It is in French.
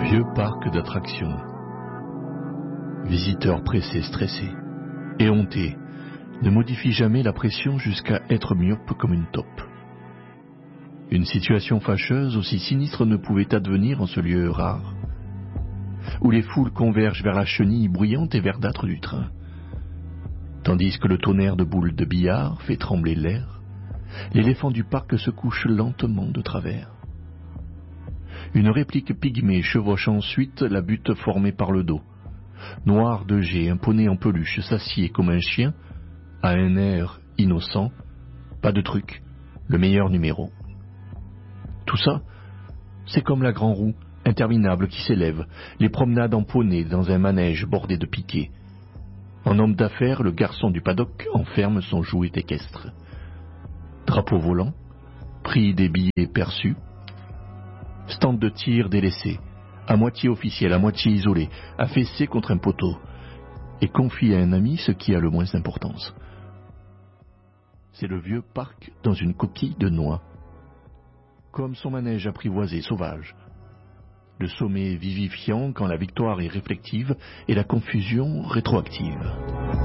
Vieux parc d'attractions. Visiteurs pressés, stressés, éhontés, ne modifient jamais la pression jusqu'à être myope comme une taupe. Une situation fâcheuse aussi sinistre ne pouvait advenir en ce lieu rare, où les foules convergent vers la chenille bruyante et verdâtre du train, tandis que le tonnerre de boules de billard fait trembler l'air, l'éléphant du parc se couche lentement de travers. Une réplique pygmée chevauche ensuite la butte formée par le dos. Noir de jet, un poney en peluche s'assied comme un chien, à un air innocent, pas de truc, le meilleur numéro. Tout ça, c'est comme la grand roue, interminable qui s'élève, les promenades en poney dans un manège bordé de piquets. En homme d'affaires, le garçon du paddock enferme son jouet équestre. Drapeau volant, prix des billets perçus, stand de tir délaissé, à moitié officiel, à moitié isolé, affaissé contre un poteau, et confie à un ami ce qui a le moins d'importance. C'est le vieux parc dans une coquille de noix, comme son manège apprivoisé, sauvage. Le sommet vivifiant quand la victoire est réflective et la confusion rétroactive.